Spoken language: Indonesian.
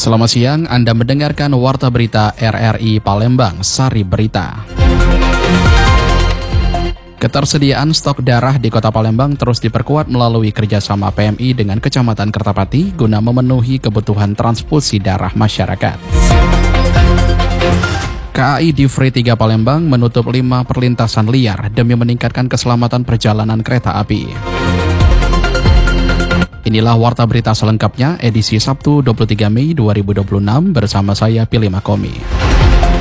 Selamat siang, Anda mendengarkan Warta Berita RRI Palembang, Sari Berita. Ketersediaan stok darah di Kota Palembang terus diperkuat melalui kerjasama PMI dengan Kecamatan Kertapati guna memenuhi kebutuhan transfusi darah masyarakat. KAI Divri 3 Palembang menutup 5 perlintasan liar demi meningkatkan keselamatan perjalanan kereta api. Inilah Warta Berita selengkapnya edisi Sabtu 23 Mei 2026 bersama saya Pilih Makomi.